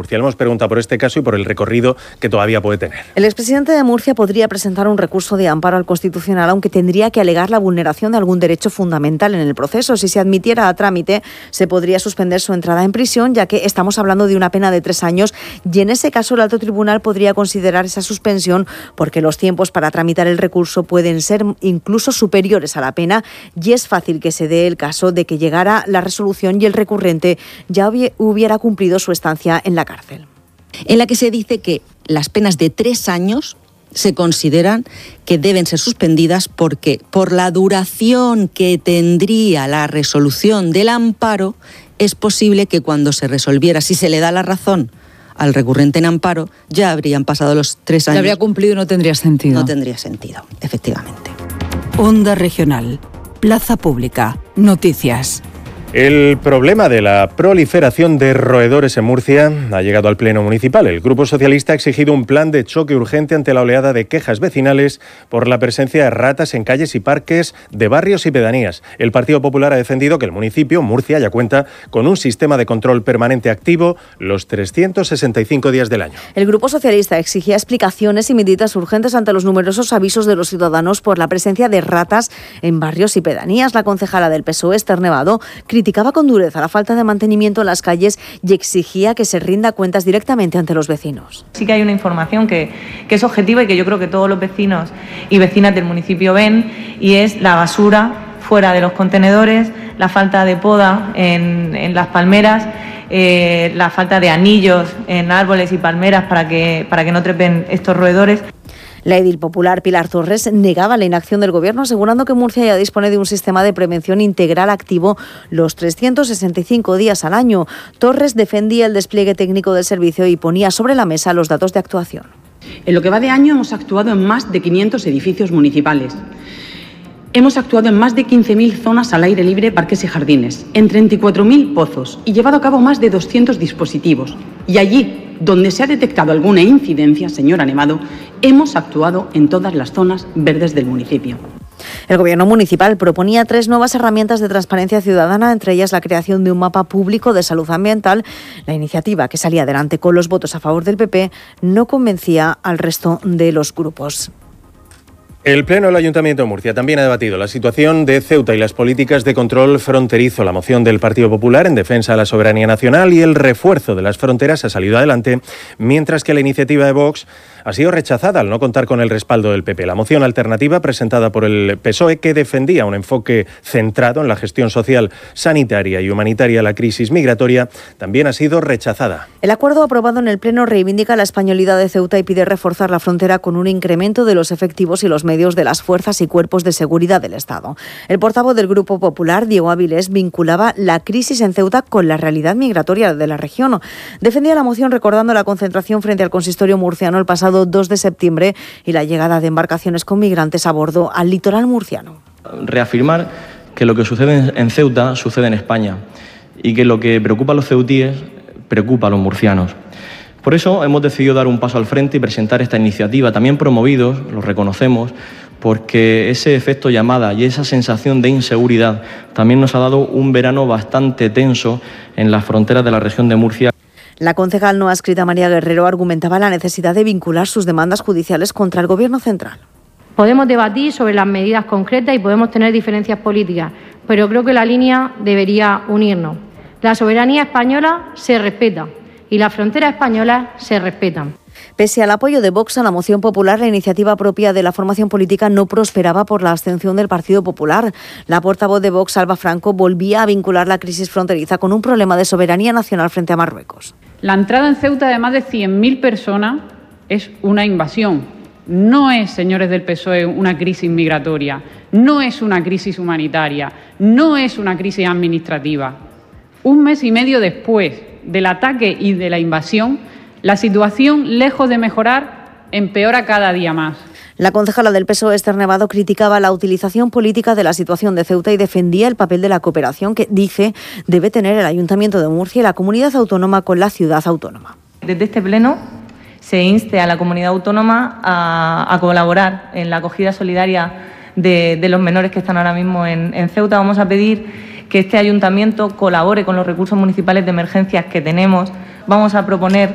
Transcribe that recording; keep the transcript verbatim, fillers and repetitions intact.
Murcia. Le hemos preguntado por este caso y por el recorrido que todavía puede tener. El expresidente de Murcia podría presentar un recurso de amparo al Constitucional, aunque tendría que alegar la vulneración de algún derecho fundamental en el proceso. Si se admitiera a trámite, se podría suspender su entrada en prisión, ya que estamos hablando de una pena de tres años y en ese caso el alto tribunal podría considerar esa suspensión porque los tiempos para tramitar el recurso pueden ser incluso superiores a la pena y es fácil que se dé el caso de que llegara la resolución y el recurrente ya hubiera cumplido su estancia en la cárcel. En la que se dice que las penas de tres años se consideran que deben ser suspendidas porque por la duración que tendría la resolución del amparo es posible que cuando se resolviera, si se le da la razón al recurrente en amparo, ya habrían pasado los tres años. Ya habría cumplido y no tendría sentido. No tendría sentido, efectivamente. Onda Regional, Plaza Pública, Noticias. El problema de la proliferación de roedores en Murcia ha llegado al Pleno Municipal. El Grupo Socialista ha exigido un plan de choque urgente ante la oleada de quejas vecinales por la presencia de ratas en calles y parques de barrios y pedanías. El Partido Popular ha defendido que el municipio, Murcia, ya cuenta con un sistema de control permanente activo los trescientos sesenta y cinco días del año. El Grupo Socialista exigía explicaciones y medidas urgentes ante los numerosos avisos de los ciudadanos por la presencia de ratas en barrios y pedanías. La concejala del P S O E, Esther Nevado, criticaba con dureza la falta de mantenimiento en las calles y exigía que se rinda cuentas directamente ante los vecinos. Sí que hay una información que, que es objetiva y que yo creo que todos los vecinos y vecinas del municipio ven, y es la basura fuera de los contenedores, la falta de poda en, en las palmeras, eh, la falta de anillos en árboles y palmeras para que, para que no trepen estos roedores. La edil popular Pilar Torres negaba la inacción del Gobierno, asegurando que Murcia ya dispone de un sistema de prevención integral activo los trescientos sesenta y cinco días al año. Torres defendía el despliegue técnico del servicio y ponía sobre la mesa los datos de actuación. En lo que va de año hemos actuado en más de quinientos edificios municipales. Hemos actuado en más de quince mil zonas al aire libre, parques y jardines, en treinta y cuatro mil pozos y llevado a cabo más de doscientos dispositivos. Y allí donde se ha detectado alguna incidencia, señora Nevado, hemos actuado en todas las zonas verdes del municipio. El Gobierno municipal proponía tres nuevas herramientas de transparencia ciudadana, entre ellas la creación de un mapa público de salud ambiental. La iniciativa, que salía adelante con los votos a favor del P P, no convencía al resto de los grupos. El Pleno del Ayuntamiento de Murcia también ha debatido la situación de Ceuta y las políticas de control fronterizo. La moción del Partido Popular en defensa de la soberanía nacional y el refuerzo de las fronteras ha salido adelante, mientras que la iniciativa de Vox ha sido rechazada al no contar con el respaldo del P P. La moción alternativa presentada por el P S O E, que defendía un enfoque centrado en la gestión social, sanitaria y humanitaria de la crisis migratoria, también ha sido rechazada. El acuerdo aprobado en el Pleno reivindica la españolidad de Ceuta y pide reforzar la frontera con un incremento de los efectivos y los medios de las fuerzas y cuerpos de seguridad del Estado. El portavoz del Grupo Popular, Diego Avilés, vinculaba la crisis en Ceuta con la realidad migratoria de la región. Defendía la moción recordando la concentración frente al consistorio murciano el pasado dos de septiembre y la llegada de embarcaciones con migrantes a bordo al litoral murciano. Reafirmar que lo que sucede en Ceuta sucede en España y que lo que preocupa a los ceutíes preocupa a los murcianos. Por eso hemos decidido dar un paso al frente y presentar esta iniciativa, también promovidos, lo reconocemos, porque ese efecto llamada y esa sensación de inseguridad también nos ha dado un verano bastante tenso en las fronteras de la región de Murcia. La concejal no adscrita María Guerrero argumentaba la necesidad de vincular sus demandas judiciales contra el Gobierno central. Podemos debatir sobre las medidas concretas y podemos tener diferencias políticas, pero creo que la línea debería unirnos. La soberanía española se respeta y las fronteras españolas se respetan. Pese al apoyo de Vox a la moción popular, la iniciativa propia de la formación política no prosperaba por la abstención del Partido Popular. La portavoz de Vox, Alba Franco, volvía a vincular la crisis fronteriza con un problema de soberanía nacional frente a Marruecos. La entrada en Ceuta de más de cien mil personas es una invasión. No es, señores del P S O E, una crisis migratoria, no es una crisis humanitaria, no es una crisis administrativa. Un mes y medio después del ataque y de la invasión, la situación, lejos de mejorar, empeora cada día más. La concejala del P S O E, Esther Nevado, criticaba la utilización política de la situación de Ceuta y defendía el papel de la cooperación que, dice, debe tener el Ayuntamiento de Murcia y la comunidad autónoma con la ciudad autónoma. Desde este pleno se inste a la comunidad autónoma a, a colaborar en la acogida solidaria de, de los menores que están ahora mismo en, en Ceuta. Vamos a pedir que este ayuntamiento colabore con los recursos municipales de emergencias que tenemos. Vamos a proponer